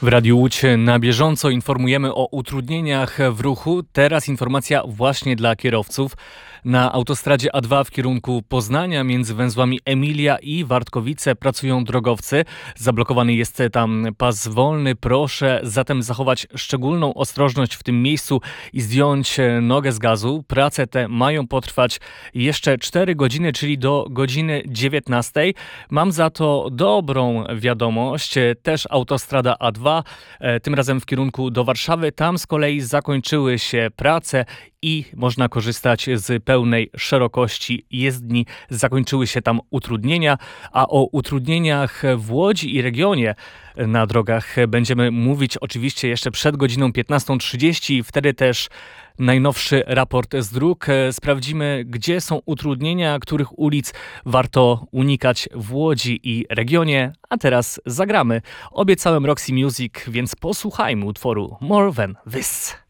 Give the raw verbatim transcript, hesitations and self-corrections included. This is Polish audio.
W Radiu Łódź na bieżąco informujemy o utrudnieniach w ruchu. Teraz informacja właśnie dla kierowców. Na autostradzie A dwa w kierunku Poznania między węzłami Emilia i Wartkowice pracują drogowcy. Zablokowany jest tam pas wolny. Proszę zatem zachować szczególną ostrożność w tym miejscu i zdjąć nogę z gazu. Prace te mają potrwać jeszcze cztery godziny, czyli do godziny dziewiętnastej. Mam za to dobrą wiadomość. Też autostrada A dwa, tym razem w kierunku do Warszawy. Tam z kolei zakończyły się prace i można korzystać z pełnej szerokości jezdni. Zakończyły się tam utrudnienia, a o utrudnieniach w Łodzi i regionie na drogach będziemy mówić oczywiście jeszcze przed godziną piętnastą trzydzieści. Wtedy też najnowszy raport z dróg. Sprawdzimy, gdzie są utrudnienia, których ulic warto unikać w Łodzi i regionie. A teraz zagramy. Obiecałem Roxy Music, więc posłuchajmy utworu More Than This.